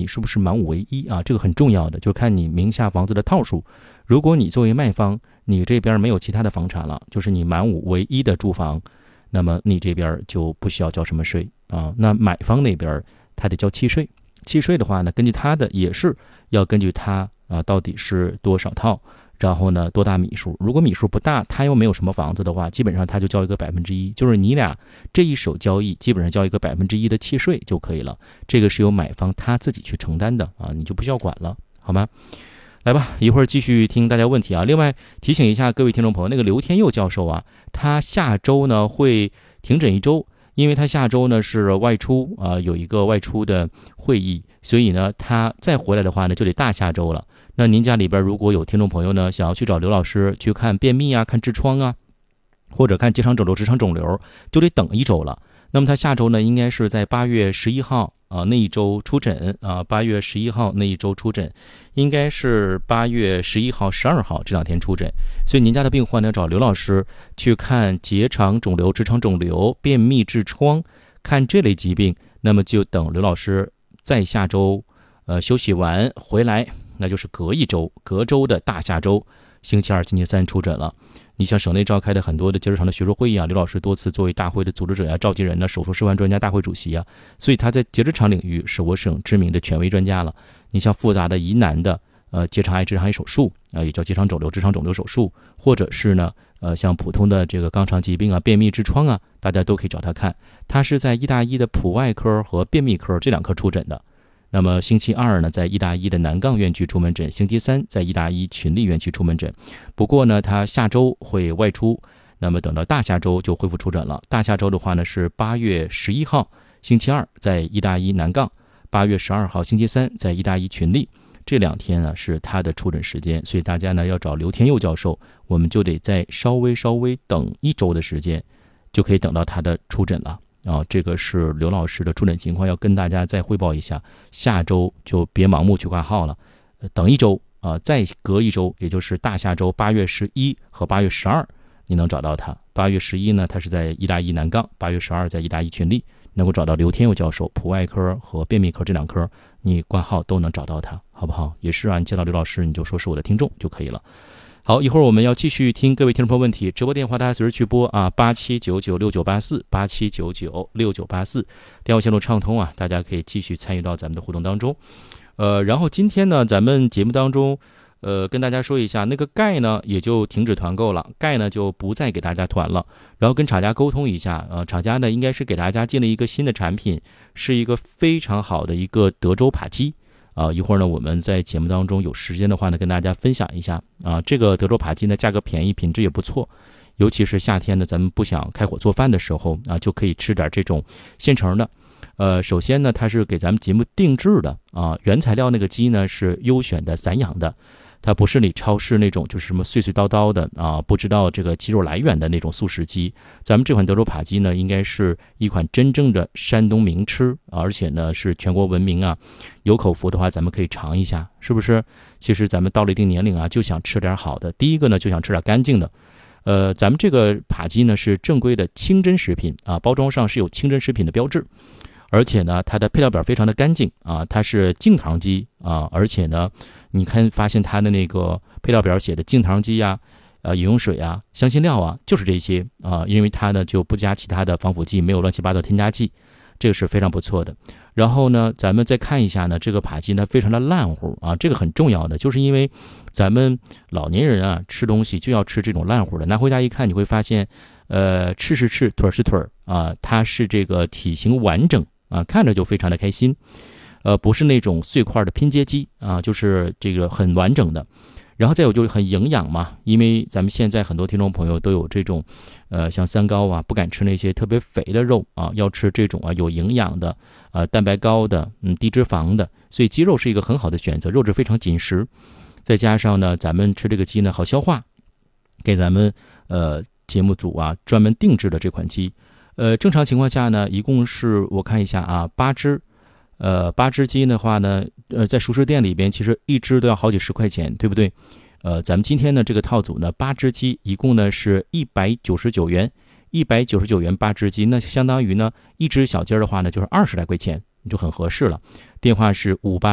你是不是满5为1啊，这个很重要的，就看你名下房子的套数。如果你作为卖方，你这边没有其他的房产了，就是你满5为1的住房，那么你这边就不需要交什么税啊。那买方那边他得交契税，契税的话呢，根据他的也是要根据他到底是多少套，然后呢多大米数。如果米数不大，他又没有什么房子的话，基本上他就交一个1%，就是你俩这一手交易基本上交一个1%的契税就可以了。这个是由买方他自己去承担的啊，你就不需要管了，好吗？来吧，一会儿继续听大家问题啊。另外提醒一下各位听众朋友，那个刘天佑教授啊，他下周呢会停诊1周，因为他下周呢是外出有一个外出的会议，所以呢他再回来的话呢就得大下周了。那您家里边如果有听众朋友呢想要去找刘老师去看便秘啊、看痔疮啊，或者看结肠肿瘤、直肠肿瘤，就得等1周了。那么他下周呢应该是在8月11号那一周出诊8月11号那一周出诊，应该是8月11号、12号这2天出诊。所以您家的病患呢找刘老师去看结肠肿瘤、直肠肿瘤、便秘、痔疮，看这类疾病，那么就等刘老师在下周休息完回来，那就是隔周的大下周，星期2、星期3出诊了。你像省内召开的很多的结直肠的学术会议啊，刘老师多次作为大会的组织者呀、召集人呢、手术示范专家大会主席啊，所以他在结直肠领域是我省知名的权威专家了。你像复杂的疑难的结肠癌、直肠癌手术也叫结肠肿瘤、直肠肿瘤手术，或者是呢像普通的这个肛肠疾病啊、便秘、痔疮啊，大家都可以找他看。他是在医大医的普外科和便秘科这2科出诊的。那么星期2呢，在医大医的南杠院区出门诊；星期3在医大医群力院区出门诊。不过呢，他下周会外出，那么等到大下周就恢复出诊了。大下周的话呢，是8月11号星期2在医大医南杠，8月12号星期3在医大医群力。这2天呢是他的出诊时间，所以大家呢要找刘天佑教授，我们就得再稍微等1周的时间，就可以等到他的出诊了。这个是刘老师的出诊情况，要跟大家再汇报一下。下周就别盲目去挂号了，等1周再隔1周，也就是大下周8月11和8月12，你能找到他。8月11呢，他是在医大医南杠；8月12在医大医群力，能够找到刘天佑教授，普外科和便秘科这2科，你挂号都能找到他，好不好？也是你见到刘老师，你就说是我的听众就可以了。好，一会儿我们要继续听各位听众朋友问题，直播电话大家随时去拨87996984，87996984，电话线路畅通大家可以继续参与到咱们的互动当中。然后今天呢，咱们节目当中，跟大家说一下，那个钙呢也就停止团购了，钙呢就不再给大家团了，然后跟厂家沟通一下，厂家呢应该是给大家进了一个新的产品，是一个非常好的一个德州扒鸡。一会儿呢，我们在节目当中有时间的话呢，跟大家分享一下这个德州扒鸡呢，价格便宜，品质也不错，尤其是夏天呢，咱们不想开火做饭的时候就可以吃点这种现成的。首先呢，它是给咱们节目定制的原材料那个鸡呢是优选的散养的，它不是你超市那种就是什么碎碎叨叨的不知道这个鸡肉来源的那种速食鸡。咱们这款德州扒鸡呢，应该是一款真正的山东名吃，而且呢是全国闻名有口福的话，咱们可以尝一下，是不是？其实咱们到了一定年龄就想吃点好的。第一个呢，就想吃点干净的。咱们这个扒鸡呢是正规的清真食品包装上是有清真食品的标志。而且呢，它的配料表非常的干净它是净糖鸡而且呢，你发现它的那个配料表写的净糖鸡饮用水香辛料就是这些因为它呢就不加其他的防腐剂，没有乱七八糟添加剂，这个是非常不错的。然后呢，咱们再看一下呢，这个扒鸡呢非常的烂乎这个很重要的，就是因为咱们老年人吃东西就要吃这种烂乎的，拿回家一看，你会发现翅是翅，腿是腿它是这个体型完整看着就非常的开心，不是那种碎块的拼接鸡就是这个很完整的。然后再有就是很营养嘛，因为咱们现在很多听众朋友都有这种像三高不敢吃那些特别肥的肉要吃这种有营养的蛋白高的低脂肪的，所以鸡肉是一个很好的选择，肉质非常紧实，再加上呢咱们吃这个鸡呢好消化，给咱们节目组专门定制的这款鸡。正常情况下呢，一共是我看一下8只，8只鸡的话呢，在熟食店里边，其实1只都要好几十块钱，对不对？咱们今天呢这个套组呢，8只鸡一共呢是199元，199元8只鸡，那相当于呢1只小鸡的话呢就是20来块钱，就很合适了。电话是58